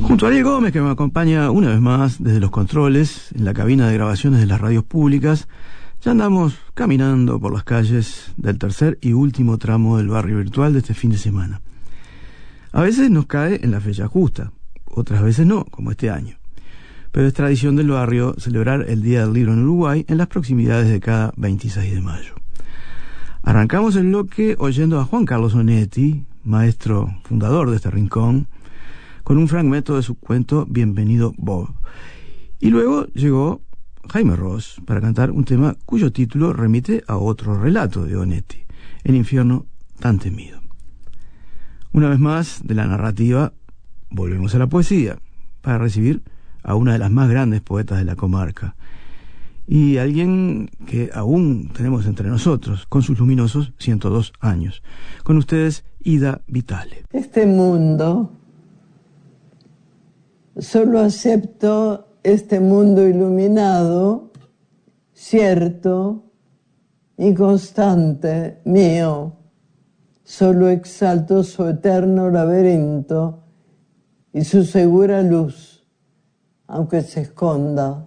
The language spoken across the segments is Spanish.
Junto a Ariel Gómez, que me acompaña una vez más desde los controles, en la cabina de grabaciones de las radios públicas, ya andamos caminando por las calles del tercer y último tramo del barrio virtual de este fin de semana. A veces nos cae en la fecha justa, otras veces no, como este año. Pero es tradición del barrio celebrar el Día del Libro en Uruguay en las proximidades de cada 26 de mayo. Arrancamos el bloque oyendo a Juan Carlos Onetti, maestro fundador de este rincón, con un fragmento de su cuento Bienvenido Bob. Y luego llegó Jaime Ross para cantar un tema cuyo título remite a otro relato de Onetti, El infierno tan temido. Una vez más, de la narrativa, volvemos a la poesía, para recibir a una de las más grandes poetas de la comarca, y alguien que aún tenemos entre nosotros, con sus luminosos 102 años. Con ustedes, Ida Vitale. Este mundo, solo acepto este mundo iluminado, cierto y constante, mío. Solo exalto su eterno laberinto y su segura luz, aunque se esconda.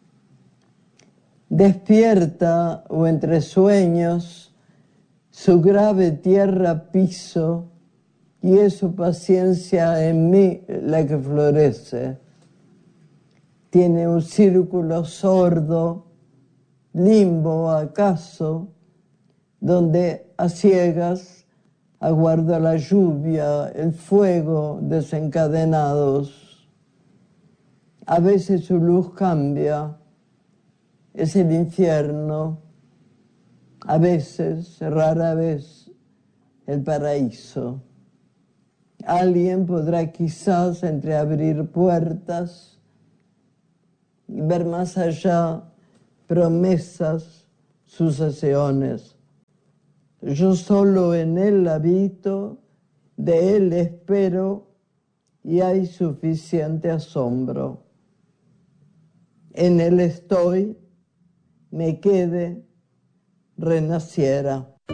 Despierta o entre sueños, su grave tierra piso, y es su paciencia en mí la que florece. Tiene un círculo sordo, limbo acaso, donde a ciegas aguarda la lluvia, el fuego desencadenados. A veces su luz cambia, es el infierno, a veces, rara vez, el paraíso. Alguien podrá quizás entreabrir puertas y ver más allá promesas, sucesiones. Yo solo en él habito, de él espero y hay suficiente asombro. En él estoy, me quede, renaciera.